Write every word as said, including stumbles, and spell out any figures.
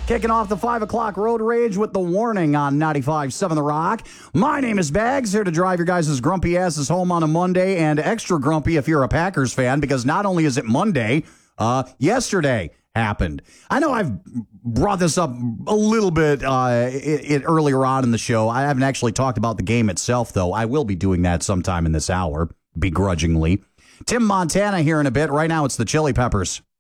Kicking off the five o'clock road rage with the warning on ninety-five point seven The Rock. My name is Bags, here to drive your guys' grumpy asses home on a Monday, and extra grumpy if you're a Packers fan, because not only is it Monday, uh, yesterday happened. I know I've brought this up a little bit uh, it, it earlier on in the show. I haven't actually talked about the game itself, though. I will be doing that sometime in this hour, begrudgingly. Tim Montana here in a bit. Right now, it's the Chili Peppers.